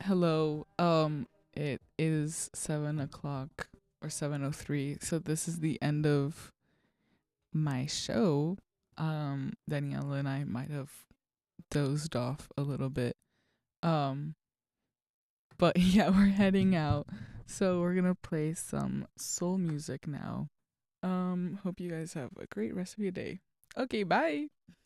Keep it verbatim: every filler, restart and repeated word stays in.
Hello. Um, it is seven o'clock or seven o three. So this is the end of my show. Um, Daniela and I might have dozed off a little bit. Um, but yeah, we're heading out. So we're gonna play some soul music now. Um, hope you guys have a great rest of your day. Okay, bye.